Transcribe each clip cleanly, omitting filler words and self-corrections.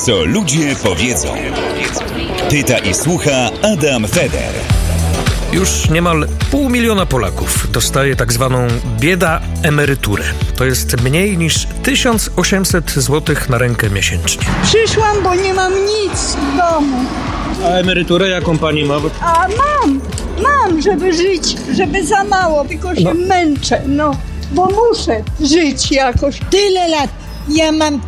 Co ludzie powiedzą. Pyta i słucha Adam Feder. Już niemal 500 000 Polaków dostaje tak zwaną bieda emeryturę. To jest mniej niż 1800 zł na rękę miesięcznie. Przyszłam, bo nie mam nic w domu. A emeryturę jaką pani ma? A mam, żeby żyć, żeby za mało, tylko się męczę, bo muszę żyć jakoś. Tyle lat, ja mam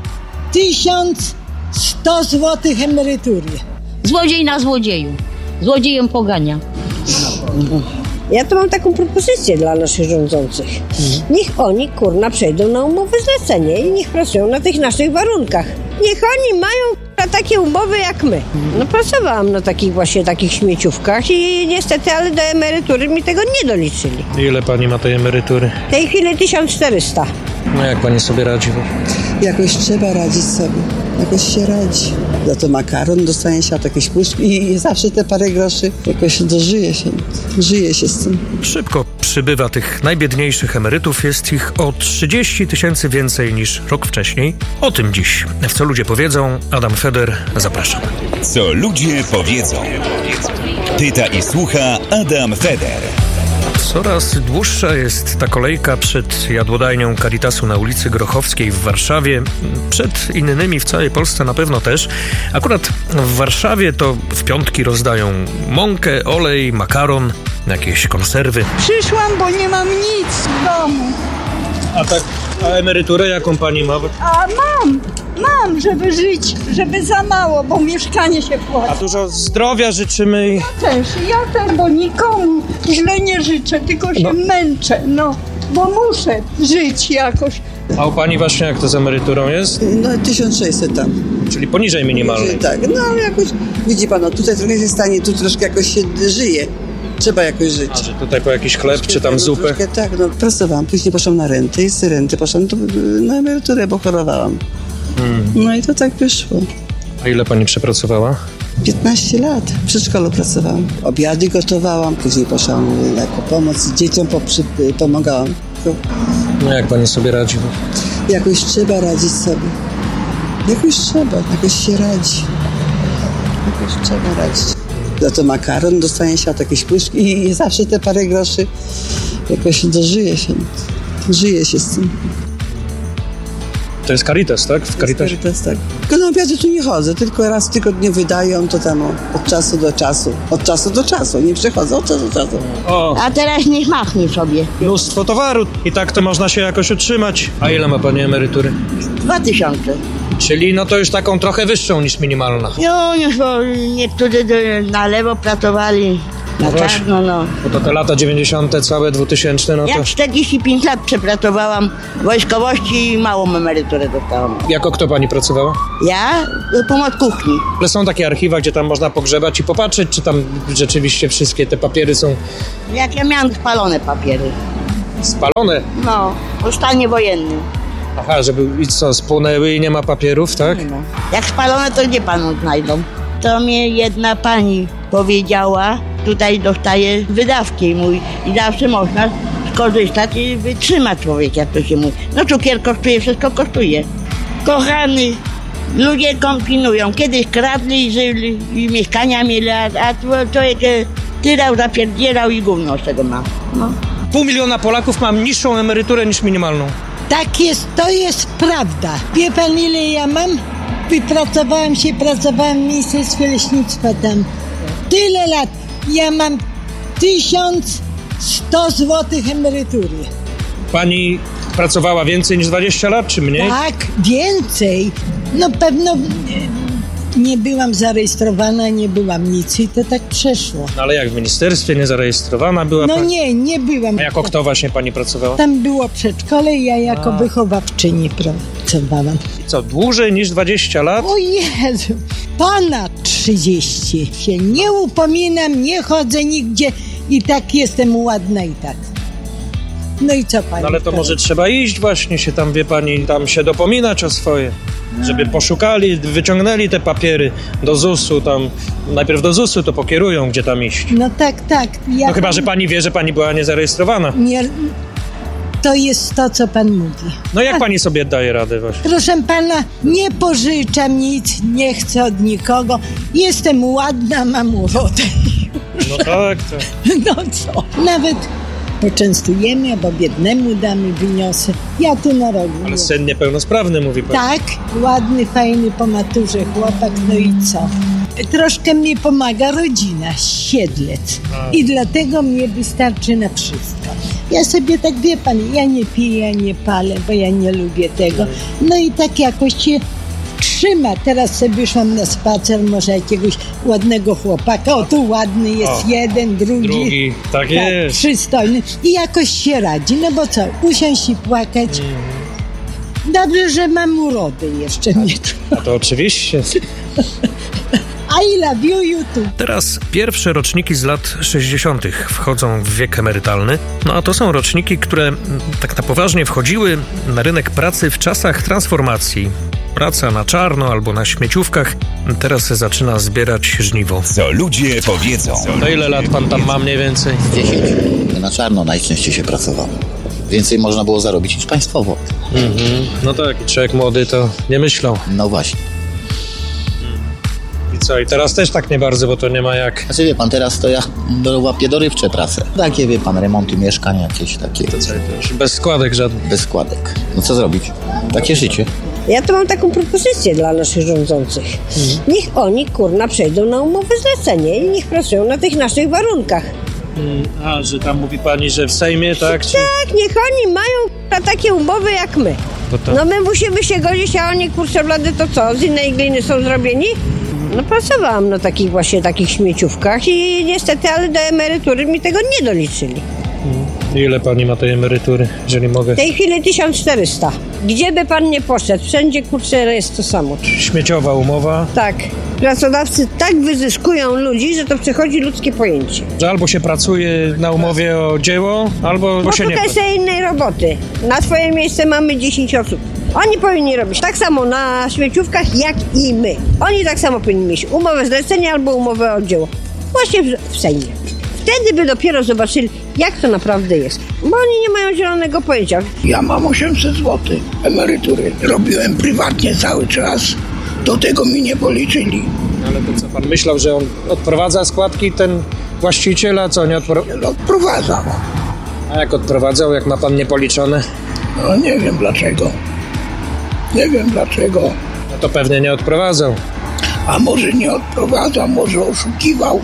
1100 zł emerytury. Złodziej na złodzieju. Złodziejem pogania. Ja to mam taką propozycję dla naszych rządzących. Niech oni, przejdą na umowę zlecenie i niech pracują na tych naszych warunkach. Niech oni mają takie umowy jak my. Pracowałam na takich śmieciówkach i niestety, ale do emerytury mi tego nie doliczyli. Ile pani ma tej emerytury? W tej chwili 1400. No jak pani sobie radzi? Jakoś trzeba radzić sobie. Jakoś się radzi. Za to makaron dostanie się jakieś puszki i zawsze te parę groszy jakoś żyje się z tym. Szybko przybywa tych najbiedniejszych emerytów. Jest ich o 30 000 więcej niż rok wcześniej. O tym dziś. W Co ludzie powiedzą, Adam Feder, zapraszam. Co ludzie powiedzą. Pyta i słucha Adam Feder. Coraz dłuższa jest ta kolejka przed jadłodajnią Caritasu na ulicy Grochowskiej w Warszawie. Przed innymi w całej Polsce na pewno też. Akurat w Warszawie to w piątki rozdają mąkę, olej, makaron, jakieś konserwy. Przyszłam, bo nie mam nic w domu. A emeryturę jaką pani ma? A mam, żeby żyć, żeby za mało, bo mieszkanie się płaci. A dużo zdrowia życzymy. Ja też, bo nikomu źle nie życzę, tylko się męczę, bo muszę żyć jakoś. A u pani właśnie jak to z emeryturą jest? 1600 tam. Czyli poniżej minimalnej. Tak, ale jakoś, widzi pan, tutaj trochę się stanie, tu troszkę jakoś się żyje. Trzeba jakoś żyć. A że tutaj po jakiś chleb, czy tam zupę? Tak, pracowałam, później poszłam na rentę i z renty poszłam na emeryturę, bo chorowałam. No i to tak wyszło. A ile pani przepracowała? 15 lat. W przedszkolu pracowałam. Obiady gotowałam, później poszłam jako pomoc dzieciom, pomagałam. No jak pani sobie radzi? Jakoś trzeba radzić sobie. Jakoś się radzi. Jakoś trzeba radzić. Za to makaron dostanie się jakieś puszki i zawsze te parę groszy jakoś żyje się z tym. To jest Caritas, tak? W Caritasie? Caritas, tak. Tylko na obiady tu nie chodzę, tylko raz w tygodniu wydają, to tam od czasu do czasu. Od czasu do czasu, nie przychodzę, od czasu do czasu. A teraz niech machnie sobie. Mnóstwo towaru i tak to można się jakoś utrzymać. A ile ma pani emerytury? 2000. Czyli to już taką trochę wyższą niż minimalna. Już bo niektórzy na lewo pracowali, na czarno, Bo to te lata 90. całe 2000, Ja 45 lat przepracowałam w wojskowości i małą emeryturę dostałam. Jako kto pani pracowała? Ja? Pomoc kuchni. Ale są takie archiwa, gdzie tam można pogrzebać i popatrzeć, czy tam rzeczywiście wszystkie te papiery są Jak ja miałam spalone papiery. spalone. Po stanie wojennym. Aha, żeby spłonęły i nie ma papierów, tak? Jak spalone, to gdzie panu znajdą? To mnie jedna pani powiedziała, tutaj dostaje wydawki i zawsze można skorzystać i wytrzymać człowiek, jak to się mówi. Cukier kosztuje, wszystko kosztuje. Kochany, ludzie kombinują. Kiedyś kradli i żyli, i mieszkania mieli, a człowiek tyrał, zapierdzielał i gówno z tego ma. 500 000 Polaków ma niższą emeryturę niż minimalną. Tak jest, to jest prawda. Wie pan, ile ja mam? Pracowałam w Ministerstwie Leśnictwa tam. Tyle lat. Ja mam 1100 zł emerytury. Pani pracowała więcej niż 20 lat, czy mniej? Tak, więcej. Pewno nie byłam zarejestrowana, nie byłam nic i to tak przeszło. Ale jak w ministerstwie niezarejestrowana była pani? Nie byłam. A jako kto właśnie pani pracowała? Tam było przedszkole i ja jako wychowawczyni pracowałam. I co, dłużej niż 20 lat? O Jezu, ponad 30. Się nie upominam, nie chodzę nigdzie i tak jestem ładna i tak. No i co pani? Ale to może trzeba iść właśnie się tam, wie pani, tam się dopominać o swoje. Żeby poszukali, wyciągnęli te papiery do ZUS-u, tam najpierw do ZUS-u to pokierują, gdzie tam iść. No tak. Chyba, że pani wie, że pani była niezarejestrowana. to jest to, co pan mówi. No jak pani sobie daje radę właśnie? Proszę pana, nie pożyczam nic, nie chcę od nikogo. Jestem ładna, mam urodę. No tak. No co? Nawet poczęstujemy, albo biednemu damy, wyniosę. Ja tu na rogu. Ale syn niepełnosprawny, mówi pan. Tak, ładny, fajny po maturze chłopak, no i co? Troszkę mnie pomaga rodzina, Siedlec. I dlatego mnie wystarczy na wszystko. Ja sobie tak, wie pan, ja nie piję, ja nie palę, bo ja nie lubię tego. No i tak jakoś się trzyma. Teraz sobie wyszłam na spacer, może jakiegoś ładnego chłopaka. O, tu ładny jest jeden, drugi. Tak jest. Przystojny. I jakoś się radzi. No bo co, usiąść i płakać. Dobrze, że mam urodę jeszcze nie tu. A to oczywiście. I love you, YouTube. Teraz pierwsze roczniki z lat 60. wchodzą w wiek emerytalny. No a to są roczniki, które tak na poważnie wchodziły na rynek pracy w czasach transformacji. Praca na czarno albo na śmieciówkach teraz zaczyna zbierać żniwo. Co ludzie powiedzą. To ile lat pan tam ma mniej więcej? 10. Na czarno najczęściej się pracowało. Więcej można było zarobić niż państwowo. No tak, i człowiek młody to nie myślał. No właśnie. I co, i teraz też tak nie bardzo, bo to nie ma jak... Znaczy wie pan, teraz to ja łapię dorywcze prace. Takie wie pan, remonty mieszkań jakieś takie. Bez składek żadnych. Bez składek. No co zrobić? Takie życie. Ja to mam taką propozycję dla naszych rządzących. Niech oni, przejdą na umowę zlecenie i niech pracują na tych naszych warunkach. A, że tam mówi pani, że w Sejmie, tak? Czy... Tak, niech oni mają takie umowy jak my. No my musimy się godzić, a oni, blady, to co? Z innej gliny są zrobieni? No pracowałam na takich śmieciówkach i niestety, ale do emerytury mi tego nie doliczyli. Ile pani ma tej emerytury, jeżeli mogę? W tej chwili 1400. Gdzie by pan nie poszedł? Wszędzie, jest to samo. Śmieciowa umowa? Tak. Pracodawcy tak wyzyskują ludzi, że to przechodzi ludzkie pojęcie. Że albo się pracuje na umowie o dzieło, albo się nie... Szukaj sobie innej roboty. Na swoje miejsce mamy 10 osób. Oni powinni robić tak samo na śmieciówkach, jak i my. Oni tak samo powinni mieć umowę zlecenia albo umowę o dzieło. Właśnie w Sejmie. Wtedy by dopiero zobaczyli, jak to naprawdę jest. Bo oni nie mają zielonego pojęcia. Ja mam 800 zł emerytury. Robiłem prywatnie cały czas. Do tego mi nie policzyli. Ale to co pan myślał, że on odprowadza składki, ten właściciel, a co nie odprowadzał? Odprowadzał. A jak odprowadzał, jak ma pan niepoliczone? No nie wiem dlaczego. No to pewnie nie odprowadzał. A może nie odprowadzał, może oszukiwał.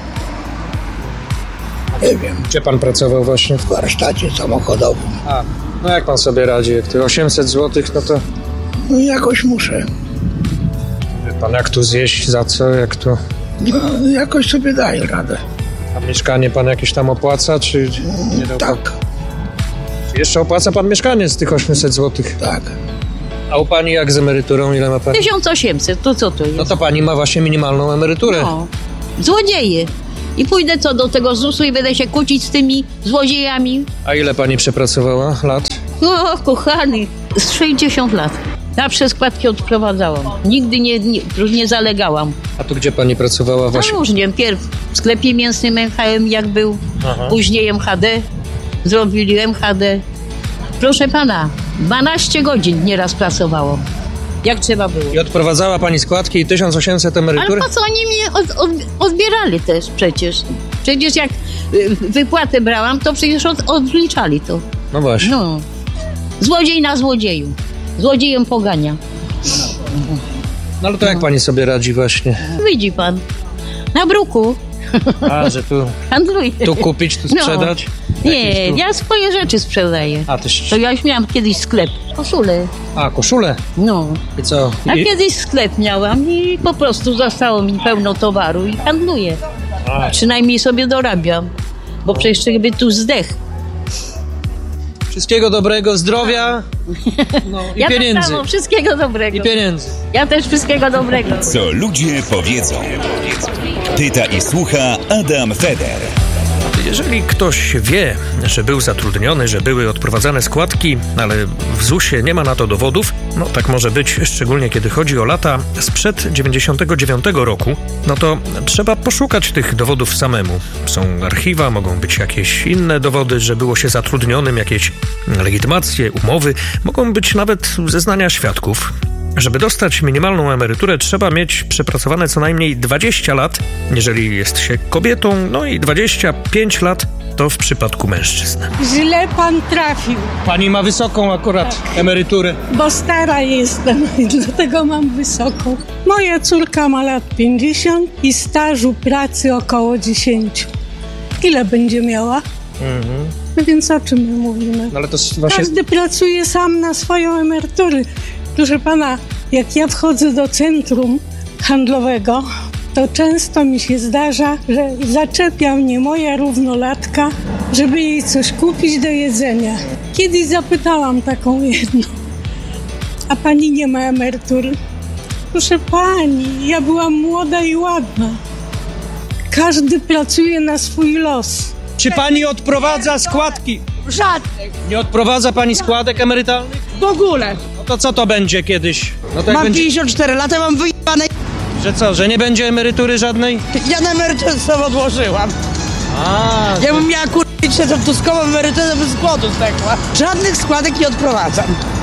Nie wiem. Gdzie pan pracował właśnie? W warsztacie samochodowym. A, no jak pan sobie radzi? Jak to 800 zł, no to... No jakoś muszę. Wie pan, jak tu zjeść, za co, jak to... No, jakoś sobie daję radę. A mieszkanie pan jakieś tam opłaca, czy... Nie dał tak. Pan? Czy jeszcze opłaca pan mieszkanie z tych 800 zł? Tak. A u pani jak z emeryturą? Ile ma pani? 1800, to co to jest? No to pani ma właśnie minimalną emeryturę. No, złodzieje. I pójdę do tego ZUS-u i będę się kłócić z tymi złodziejami. A ile pani przepracowała lat? O, kochany, z 60 lat. Zawsze składki odprowadzałam. Nigdy nie zalegałam. A tu gdzie pani pracowała właśnie? No różnie. Pierw w sklepie mięsnym MHM jak był, później MHD, zrobili MHD. Proszę pana, 12 godzin nieraz pracowałam. Jak trzeba było. I odprowadzała pani składki i 1800 emerytury? Ale po co oni mnie odbierali też przecież? Przecież jak wypłatę brałam, to przecież odliczali to. No właśnie. No. Złodziej na złodzieju. Złodziejem pogania. No ale to jak pani sobie radzi właśnie? Widzi pan. Na bruku. A, że tu... Handluję. Tu kupić, tu sprzedać? No. Nie, ja swoje rzeczy sprzedaję. A, też... To ja już miałam kiedyś sklep. Koszule. A, koszule? No. I co? A kiedyś sklep miałam i po prostu zostało mi pełno towaru i handluję. A. Przynajmniej sobie dorabiam. Bo przecież by tu zdech. Wszystkiego dobrego, zdrowia i ja pieniędzy. Tak samo, wszystkiego dobrego. I pieniędzy. Ja też wszystkiego dobrego. Co ludzie powiedzą. Pyta i słucha Adam Feder. Jeżeli ktoś wie, że był zatrudniony, że były odprowadzane składki, ale w ZUS-ie nie ma na to dowodów, no tak może być, szczególnie kiedy chodzi o lata sprzed 99 roku, no to trzeba poszukać tych dowodów samemu. Są archiwa, mogą być jakieś inne dowody, że było się zatrudnionym, jakieś legitymacje, umowy, mogą być nawet zeznania świadków. Żeby dostać minimalną emeryturę, trzeba mieć przepracowane co najmniej 20 lat, jeżeli jest się kobietą, no i 25 lat to w przypadku mężczyzn. Źle pan trafił, Pani ma wysoką akurat emeryturę. bo stara jestem i dlatego mam wysoką. Moja córka ma lat 50 i stażu pracy około 10. Ile będzie miała? No więc o czym my mówimy? No ale to właśnie... Każdy pracuje sam na swoją emeryturę. Proszę pana, jak ja wchodzę do centrum handlowego, to często mi się zdarza, że zaczepia mnie moja równolatka, żeby jej coś kupić do jedzenia. Kiedyś zapytałam taką jedną, a pani nie ma emerytury? Proszę pani, ja byłam młoda i ładna. Każdy pracuje na swój los. Czy pani odprowadza składki? Żadnych. Nie odprowadza pani składek emerytalnych? W ogóle. No to co to będzie kiedyś? No to Mam będzie... 54 lata, mam wyjebane. Że co, że nie będzie emerytury żadnej? Ja na emeryturę sobie odłożyłam. Ja bym miała kurczyć się tą tuskową emeryturę, by z głodu zdechła. Żadnych składek nie odprowadzam.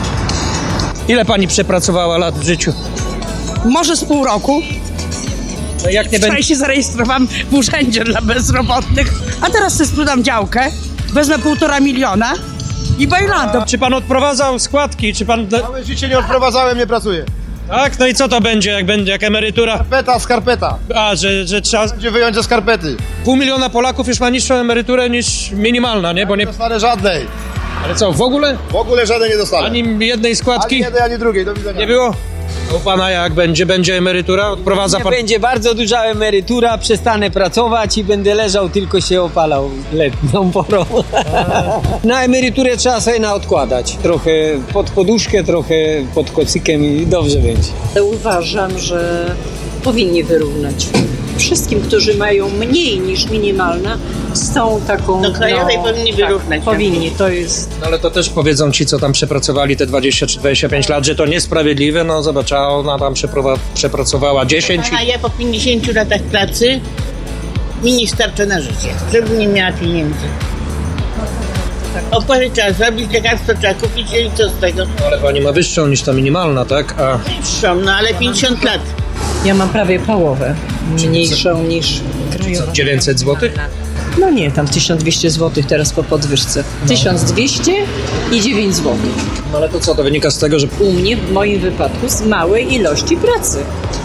Ile pani przepracowała lat w życiu? Może z pół roku. No jak nie Wczoraj się zarejestrowałam w urzędzie dla bezrobotnych, a teraz sobie sprzedam działkę, wezmę 1,5 miliona i bajlando. Czy pan odprowadzał składki? Czy pan... Całe życie nie odprowadzałem, nie pracuję. Tak? No i co to będzie, jak emerytura? Skarpeta. A, że trzeba... Będzie wyjąć ze skarpety. 500 000 Polaków już ma niższą emeryturę niż minimalna, nie? Bo nie dostanę żadnej. Ale co, w ogóle? W ogóle żadnej nie dostanę. Ani jednej składki? Ani jednej, ani drugiej, do widzenia. Nie było? U pana jak będzie? Będzie emerytura? Odprowadza pan? Będzie bardzo duża emerytura, przestanę pracować i będę leżał, tylko się opalał letnią porą. Na emeryturę trzeba sobie odkładać. Trochę pod poduszkę, trochę pod kocykiem i dobrze będzie. Uważam, że powinni wyrównać. Wszystkim, którzy mają mniej niż minimalna, z tą taką... Do krajowej powinni wyrównać. Powinni, to jest... No ale to też powiedzą ci, co tam przepracowali te 20 czy 25 lat, że to niesprawiedliwe. No zobacz, a ona tam przepracowała 10. A ja po 50 latach pracy mi nie starcza na życie, żeby nie miała pieniędzy. Opłaty trzeba zrobić, lekarstwo trzeba kupić i co z tego? No, ale pani ma wyższą niż ta minimalna, tak? A... Wyższą, no ale 50 lat. Ja mam prawie połowę mniejszą niż krajowa. 900 zł? No nie, tam 1200 zł teraz po podwyżce. 1200 i 9 zł. No ale to co, to wynika z tego, że... U mnie, w moim wypadku, z małej ilości pracy.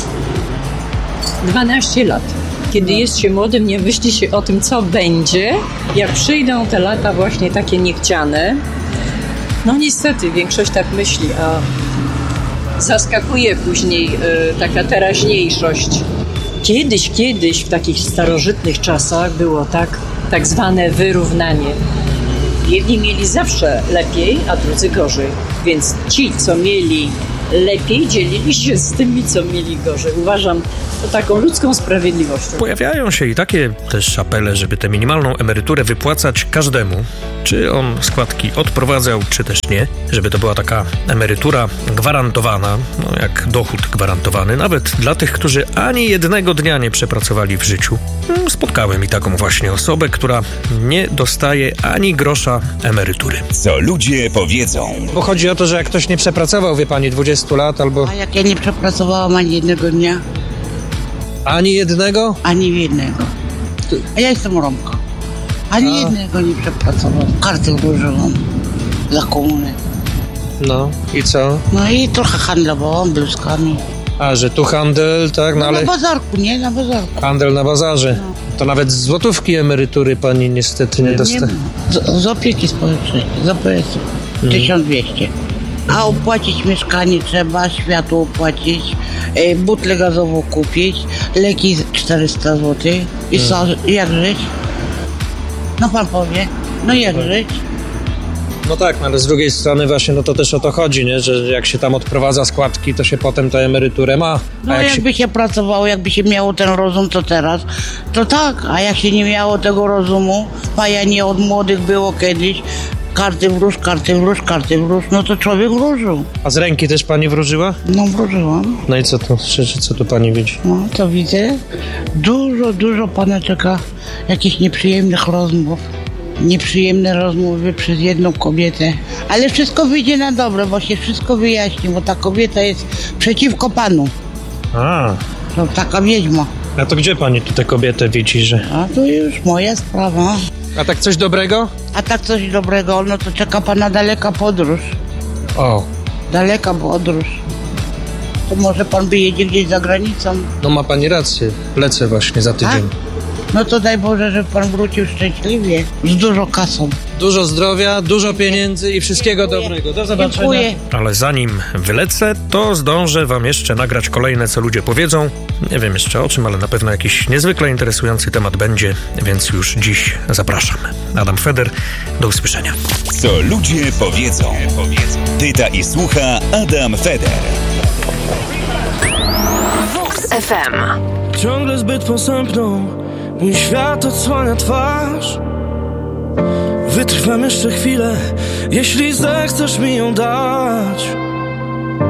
12 lat. Kiedy jest się młodym, nie myśli się o tym, co będzie, jak przyjdą te lata właśnie takie niechciane. No niestety, większość tak myśli, a zaskakuje później taka teraźniejszość. Kiedyś w takich starożytnych czasach było tak zwane wyrównanie. Jedni mieli zawsze lepiej, a drudzy gorzej. Więc ci, co mieli lepiej, dzielili się z tymi, co mieli gorzej. Uważam to taką ludzką sprawiedliwością. Pojawiają się i takie też apele, żeby tę minimalną emeryturę wypłacać każdemu. Czy on składki odprowadzał, czy też nie. Żeby to była taka emerytura gwarantowana, no jak dochód gwarantowany, nawet dla tych, którzy ani jednego dnia nie przepracowali w życiu. Spotkałem i taką właśnie osobę, która nie dostaje ani grosza emerytury. Co ludzie powiedzą. Bo chodzi o to, że jak ktoś nie przepracował, wie pani, 20 lat albo... A jak ja nie przepracowałam ani jednego dnia? Ani jednego? Ani jednego. A ja jestem Romką. Ani jednego nie przepracowałam. Kartę użyłam za komuny. No i co? No i trochę handlowałam bluzkami. A, że tu handel, tak? No, ale... Na bazarku, nie? Na bazarku. Handel na bazarze. No. To nawet z złotówki emerytury pani niestety nie dostaje. Z opieki społecznej, z OPS-u. 1200. A opłacić mieszkanie trzeba, światło opłacić, butlę gazową kupić, leki 400 zł. I co, jak żyć? No pan powie, no jak żyć? No tak, ale z drugiej strony właśnie no to też o to chodzi, nie? Że jak się tam odprowadza składki, to się potem tę emeryturę ma. No jakby się pracowało, jakby się miało ten rozum, to teraz, to tak, a jak się nie miało tego rozumu, a ja nie od młodych było kiedyś, karty wróż, no to człowiek wróżył. A z ręki też pani wróżyła? No wróżyłam. No i co tu pani widzi? No to widzę, dużo pana czeka jakichś nieprzyjemnych rozmów. Nieprzyjemne rozmowy przez jedną kobietę. Ale wszystko wyjdzie na dobre, bo się wszystko wyjaśni, bo ta kobieta jest przeciwko panu. A. To taka wiedźma. A to gdzie pani tu tę kobietę widzi, że... A to już moja sprawa. A tak coś dobrego? A tak coś dobrego, no to czeka pana daleka podróż. O. Daleka podróż. To może pan wyjedzie gdzieś za granicą. No ma pani rację, lecę właśnie za tydzień. No to daj Boże, żeby pan wrócił szczęśliwie, z dużo kasą. Dużo zdrowia, dużo pieniędzy i wszystkiego dobrego. Do zobaczenia. Dziękuję. Ale zanim wylecę, to zdążę wam jeszcze nagrać kolejne, co ludzie powiedzą. Nie wiem jeszcze o czym, ale na pewno jakiś niezwykle interesujący temat będzie, więc już dziś zapraszam. Adam Feder, do usłyszenia. Co ludzie powiedzą. Pyta i słucha Adam Feder. WOX FM. Ciągle zbyt posępną, mój świat odsłania twarz. Wytrwam jeszcze chwilę, jeśli zechcesz mi ją dać.